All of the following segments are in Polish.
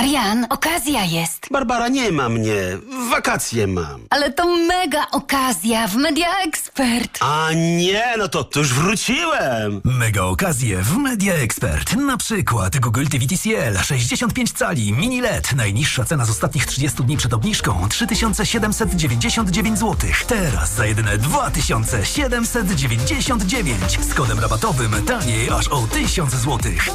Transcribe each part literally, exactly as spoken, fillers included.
Marian, okazja jest. Barbara, nie ma mnie. Wakacje mam. Ale to mega okazja w Media Expert. A nie, no to, to już wróciłem. Mega okazje w Media Expert. Na przykład Google T V T C L sześćdziesiąt pięć cali mini L E D. Najniższa cena z ostatnich trzydziestu dni przed obniżką trzy tysiące siedemset dziewięćdziesiąt dziewięć złotych. Teraz za jedyne dwa tysiące siedemset dziewięćdziesiąt dziewięć. Z kodem rabatowym taniej aż o tysiąc złotych.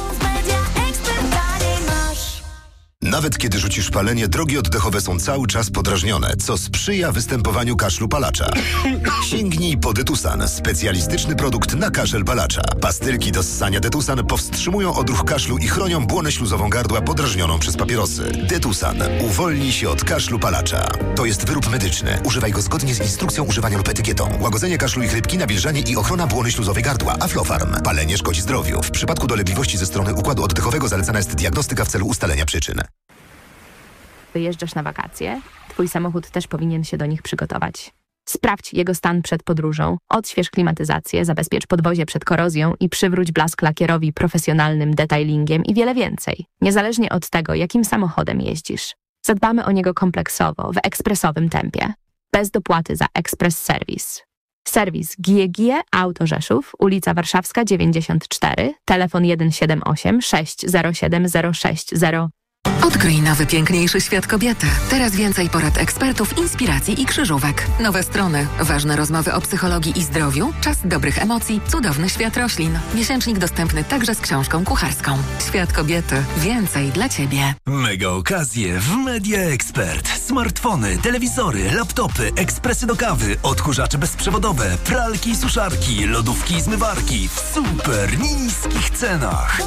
Nawet kiedy rzucisz palenie, drogi oddechowe są cały czas podrażnione, co sprzyja występowaniu kaszlu palacza. Sięgnij po Detusan, specjalistyczny produkt na kaszel palacza. Pastylki do ssania Detusan powstrzymują odruch kaszlu i chronią błonę śluzową gardła podrażnioną przez papierosy. Detusan. Uwolnij się od kaszlu palacza. To jest wyrób medyczny. Używaj go zgodnie z instrukcją używania lub etykietą. Łagodzenie kaszlu i chrypki, nawilżanie i ochrona błony śluzowej gardła. Aflofarm. Palenie szkodzi zdrowiu. W przypadku dolegliwości ze strony układu oddechowego zalecana jest diagnostyka w celu ustalenia przyczyn. Wyjeżdżasz na wakacje, twój samochód też powinien się do nich przygotować. Sprawdź jego stan przed podróżą, odśwież klimatyzację, zabezpiecz podwozie przed korozją i przywróć blask lakierowi profesjonalnym detailingiem i wiele więcej. Niezależnie od tego, jakim samochodem jeździsz. Zadbamy o niego kompleksowo, w ekspresowym tempie. Bez dopłaty za ekspres serwis. Serwis G G E Auto Rzeszów, ulica Warszawska dziewięćdziesiąt cztery, telefon jeden siedem osiem sześć zero siedem zero sześć zero. Odkryj nowy, piękniejszy świat kobiety. Teraz więcej porad ekspertów, inspiracji i krzyżówek. Nowe strony, ważne rozmowy o psychologii i zdrowiu, czas dobrych emocji, cudowny świat roślin. Miesięcznik dostępny także z książką kucharską. Świat kobiety. Więcej dla Ciebie. Mega okazje w Media Expert. Smartfony, telewizory, laptopy, ekspresy do kawy, odkurzacze bezprzewodowe, pralki i suszarki, lodówki i zmywarki w super niskich cenach.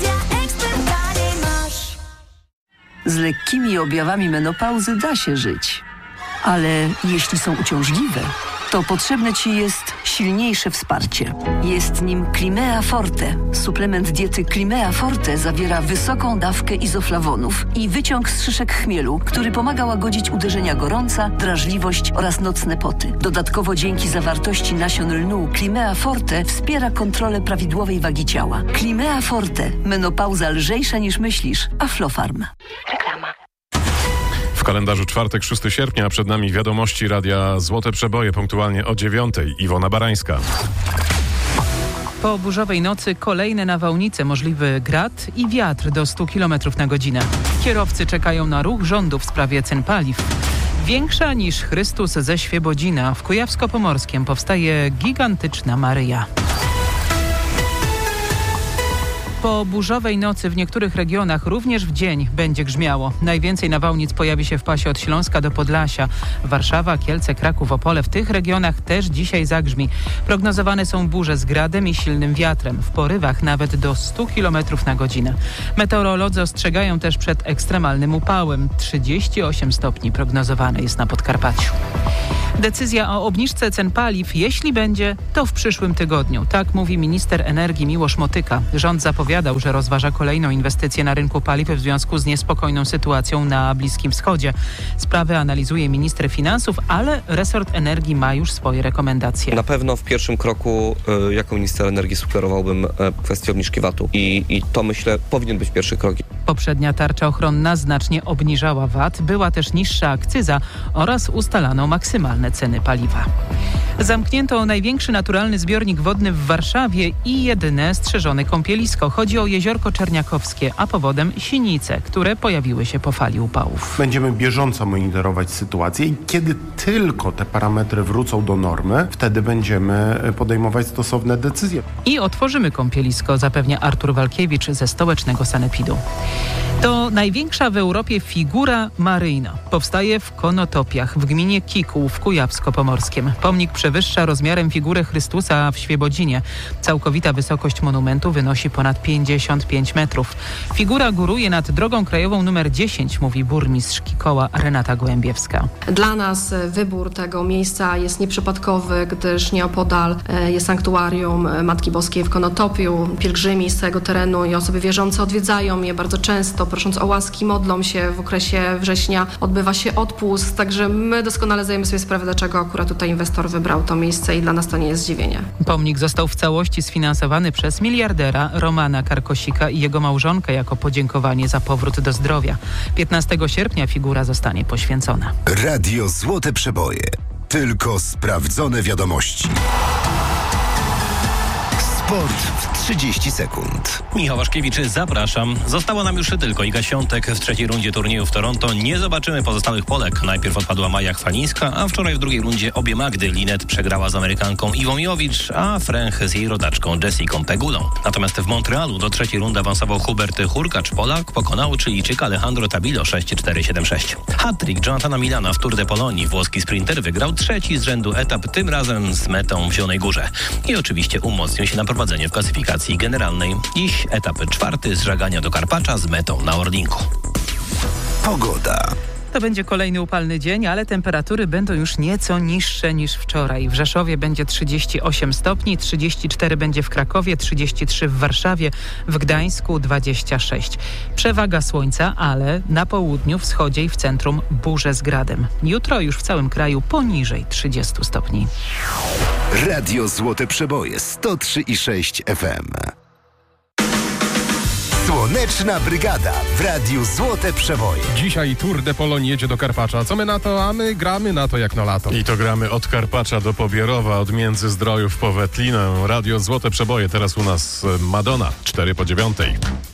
Z lekkimi objawami menopauzy da się żyć. Ale jeśli są uciążliwe, to potrzebne Ci jest silniejsze wsparcie. Jest nim Climea Forte. Suplement diety Climea Forte zawiera wysoką dawkę izoflawonów i wyciąg z szyszek chmielu, który pomaga łagodzić uderzenia gorąca, drażliwość oraz nocne poty. Dodatkowo dzięki zawartości nasion lnu Climea Forte wspiera kontrolę prawidłowej wagi ciała. Climea Forte. Menopauza lżejsza niż myślisz. Aflofarm. Reklama. W kalendarzu czwartek, szóstego sierpnia, a przed nami wiadomości Radia Złote Przeboje punktualnie o dziewiątej. Iwona Barańska. Po burzowej nocy kolejne nawałnice, możliwy grad i wiatr do stu kilometrów na godzinę. Kierowcy czekają na ruch rządu w sprawie cen paliw. Większa niż Chrystus ze Świebodzina w Kujawsko-Pomorskiem powstaje gigantyczna Maryja. Po burzowej nocy w niektórych regionach również w dzień będzie grzmiało. Najwięcej nawałnic pojawi się w pasie od Śląska do Podlasia. Warszawa, Kielce, Kraków, Opole. W tych regionach też dzisiaj zagrzmi. Prognozowane są burze z gradem i silnym wiatrem. W porywach nawet do stu kilometrów na godzinę. Meteorolodzy ostrzegają też przed ekstremalnym upałem. trzydzieści osiem stopni prognozowane jest na Podkarpaciu. Decyzja o obniżce cen paliw, jeśli będzie, to w przyszłym tygodniu. Tak mówi minister energii Miłosz Motyka. Rząd zapowiadał, że rozważa kolejną inwestycję na rynku paliw w związku z niespokojną sytuacją na Bliskim Wschodzie. Sprawę analizuje minister finansów, ale resort energii ma już swoje rekomendacje. Na pewno w pierwszym kroku y, jako minister energii sugerowałbym y, kwestię obniżki vatu I, i to, myślę, powinien być pierwszy krok. Poprzednia tarcza ochronna znacznie obniżała V A T, była też niższa akcyza oraz ustalano maksymalne ceny paliwa. Zamknięto największy naturalny zbiornik wodny w Warszawie i jedyne strzeżone kąpielisko. Chodzi o Jeziorko Czerniakowskie, a powodem sinice, które pojawiły się po fali upałów. Będziemy bieżąco monitorować sytuację i kiedy tylko te parametry wrócą do normy, wtedy będziemy podejmować stosowne decyzje. I otworzymy kąpielisko, zapewnia Artur Walkiewicz ze Stołecznego Sanepidu. To największa w Europie figura maryjna. Powstaje w Konotopiach, w gminie Kikuł w Kujawsko-Pomorskiem. Pomnik przewyższa rozmiarem figurę Chrystusa w Świebodzinie. Całkowita wysokość monumentu wynosi ponad pięćdziesiąt pięć metrów. Figura góruje nad drogą krajową numer dziesięć, mówi burmistrz Kikoła Renata Gołębiewska. Dla nas wybór tego miejsca jest nieprzypadkowy, gdyż nieopodal jest sanktuarium Matki Boskiej w Konotopiu. Pielgrzymi z całego terenu i osoby wierzące odwiedzają je bardzo często. prosząc o łaski, modlą się. W okresie września odbywa się odpust, także my doskonale zdajemy sobie sprawę, dlaczego akurat tutaj inwestor wybrał to miejsce i dla nas to nie jest zdziwienie. Pomnik został w całości sfinansowany przez miliardera Romana Karkosika i jego małżonkę jako podziękowanie za powrót do zdrowia. piętnastego sierpnia figura zostanie poświęcona. Radio Złote Przeboje. Tylko sprawdzone wiadomości. Sport w trzydzieści sekund. Michał Waszkiewicz, zapraszam. Została nam już tylko Iga Świątek w trzeciej rundzie turnieju w Toronto. Nie zobaczymy pozostałych Polek. Najpierw odpadła Maja Chwalińska, a wczoraj w drugiej rundzie obie Magdy. Linet przegrała z Amerykanką Iwą Jowicz, a Fręch z jej rodaczką Jessicą Pegulą. Natomiast w Montrealu do trzeciej rundy awansował Hubert Hurkacz. Polak pokonał Chilijczyka Alejandro Tabilo sześć cztery siedem sześć. Hat-trick Jonathana Milana w Tour de Polonii. Włoski sprinter wygrał trzeci z rzędu etap, tym razem z metą w Zielonej Górze. I oczywiście umocnił się na prowadzenie w klasyfikacji generalnej. Dziś etap czwarty z Żagania do Karpacza z metą na Orlinku. Pogoda. To będzie kolejny upalny dzień, ale temperatury będą już nieco niższe niż wczoraj. W Rzeszowie będzie trzydzieści osiem stopni, trzydzieści cztery będzie w Krakowie, trzydzieści trzy w Warszawie, w Gdańsku dwadzieścia sześć. Przewaga słońca, ale na południu, wschodzie i w centrum burze z gradem. Jutro już w całym kraju poniżej trzydzieści stopni. Radio Złote Przeboje sto trzy i sześć F M. Słoneczna Brygada w Radiu Złote Przeboje. Dzisiaj Tour de Polonii jedzie do Karpacza. Co my na to? A my gramy na to jak na lato. I to gramy od Karpacza do Pobierowa, od Międzyzdrojów po Wetlinę. Radio Złote Przeboje, teraz u nas Madonna, cztery po dziewiątej.